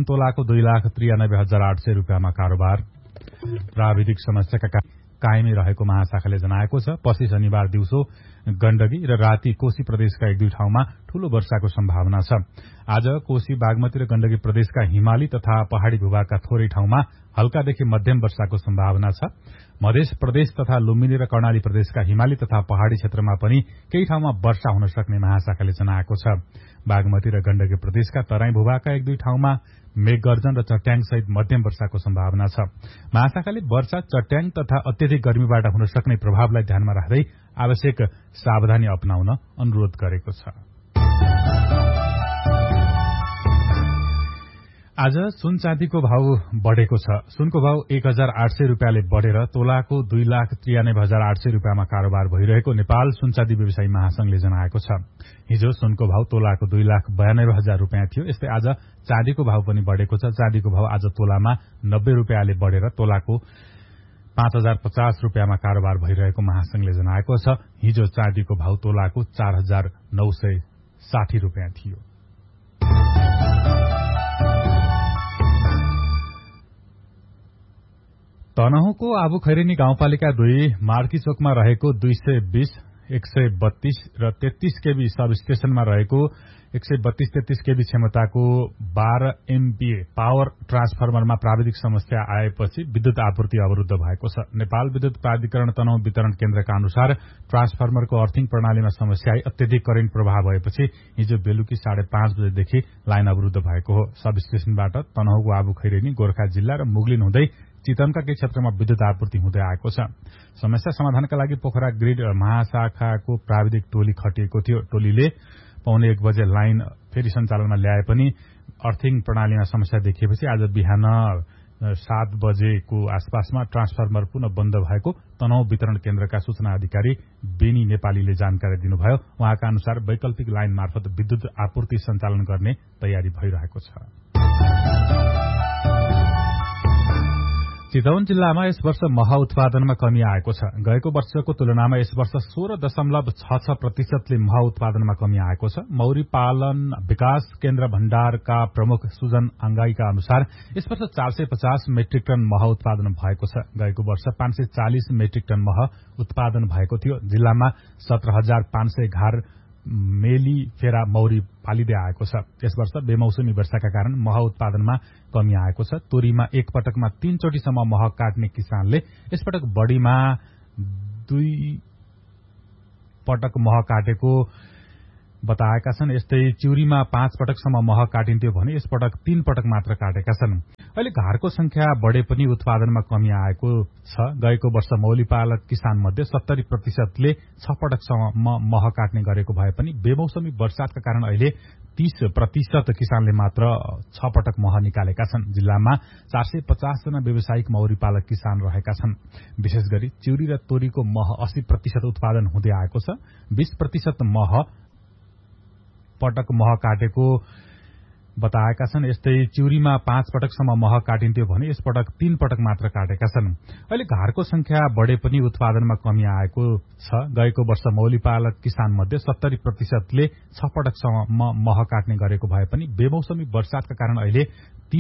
सुन तोलाको 2,93,800 रुपियाँमा कारोबार। प्राविधिक समस्याका कायमै रहेको महाशाखाले जनाएको छ। पछि शनिबार दिउँसो गण्डकी र राति कोशी प्रदेशका एक दुई ठाउँमा ठूलो वर्षाको सम्भावना छ। आज कोशी, बागमती र गण्डकी प्रदेशका हिमाली तथा पहाड़ी भूभागका थोरै ठाउँमा हल्कादेखि मध्यम वर्षाको सम्भावना छ। मध्य प्रदेश तथा लुम्बिनी र कर्णाली प्रदेशका हिमाली तथा पहाड़ी क्षेत्रमा पनि केही ठाउँमा वर्षा हुन सक्ने महाशाखाले जनाएको छ। बागमती र गण्डकी प्रदेशका तराई भूभागका एक दुई ठाउँमा मेघगर्जन र चट्याङ सहित मध्यम वर्षाको सम्भावना छ। महाशाखाले वर्षा, चट्याङ तथा अत्यधिक गर्मीबाट हुन सक्ने प्रभावलाई ध्यानमा राख्दै आवश्यक सावधानी अपनाउन अनुरोध गरेको छ। आज सुन चाँदीको भाव बढ़ेको छ। सुनको भाव 1,800 रुपियाँले बढ़ेर तोलाको 2,93,800 रुपियाँमा कारोबार भइरहेको नेपाल सुनचाँदी व्यवसायी महासंघले जनाएको छ। हिजो सुनको भाव तोलाको 2,92,000 रुपियाँ थियो। यस्तै आज चाँदीको भाव पनि बढ़ेको छ। चाँदीको भाव आज तोलामा 90 रुपियाँले बढ़ेर तोलाको 5,050 रुपियाँमा कारोबार भइरहेको महासंघले जनाएको छ। हिजो चाँदीको भाव तोलाको 4,960 रुपियाँ थियो। तनहुँको आबु खैरेनी गाउँपालिका 2 मार्की चोकमा रहेको 220, 132 र 33 केबी सब स्टेशनमा रहेको 132-33 केबी क्षमताको 12 MVA पावर ट्रान्सफर्मरमा प्राविधिक समस्या आएपछि विद्युत आपूर्ति अवरुद्ध भएको छ। नेपाल विद्युत प्राधिकरण तनहुँ वितरण केन्द्रका अनुसार ट्रान्सफर्मरको अर्थिङ प्रणालीमा समस्या आई अत्यधिक करेन्ट प्रवाह भएपछि हिजो बेलुकी 5:30 बजेदेखि लाइन अवरुद्ध भएको हो। सब स्टेशनबाट तनहुँको आबु खैरेनी, गोर्खा जिल्ला र मुगलिन हुँदै चितवनका केही क्षेत्रमा विद्युत आपूर्ति हुँदै आएको छ। समस्या समाधानका लागि पोखरा ग्रिड महाशाखाको प्राविधिक टोली खटिएको थियो। टोलीले 1:15 बजे लाइन फेरि सञ्चालनमा ल्याए पनि अर्थिङ प्रणालीमा समस्या देखिएपछि आज बिहान 7 बजेको आसपासमा ट्रान्सफर्मर पुनः बन्द भएको तनहुँ वितरण केन्द्रका सूचना अधिकारी बेनी नेपालीले जानकारी दिनुभयो। उहाँका अनुसार वैकल्पिक लाइन मार्फत विद्युत आपूर्ति सञ्चालन गर्ने तयारी भइरहेको छ। चितवन जिल्लामा यस वर्ष मह उत्पादनमा कमी आएको छ। गएको वर्षको तुलनामा यस वर्ष 16.66% मह उत्पादनमा कमी आएको छ। मौरी पालन विकास केन्द्र भण्डारका प्रमुख सुजन आङ्गाईका अनुसार यस वर्ष 450 मेट्रिक टन मह उत्पादन भएको छ। गएको वर्ष 540 मेट्रिक टन मह उत्पादन भएको थियो। जिल्लामा 17,500 घार मेली फेरा मौरी पालिँदै आएको छ। यस वर्ष बेमौसमी वर्षाका कारण मह उत्पादनमा कमी आएको छ। तोरीमा एक पटकमा 3 चोटिसम्म मह काट्ने किसानले यसपटक बढीमा 2 पटक मह काटेको बताएका छन्। यस्तै चिउरीमा 5 पटकसम्म मह काटिन्थ्यो भने यसपटक 3 पटक मात्र काटेका छन्। अहिले घारको संख्या बढे पनि उत्पादनमा कमी आएको छ। गएको वर्ष मौली पालक किसान मध्ये 70% 6 पटकसम्म मह काट्ने गरेको भए पनि बेमौसमी वर्षातका कारण अहिले 30% किसानले मात्र 6 पटक मह निकालेका छन्। जिल्लामा 450 जना व्यावसायिक मौरी पालक किसान रहेका छन्। विशेष गरी चिउरी र तोरीको मह 80% उत्पादन हुँदै आएको छ। 20% पटक मह काटेको बताएका छन्। यस्तै चिउरीमा 5 पटकसम्म मह काटिन्थ्यो भने यसपटक 3 पटक मात्र काटेका छन्। अहिले घारको संख्या बढे पनि उत्पादनमा कमी आएको छ। गएको वर्ष मौली पालक किसान मध्ये 70% 6 पटकसम्म मह काट्ने गरेको भए पनि बेमौसमी वर्षातका कारण अहिले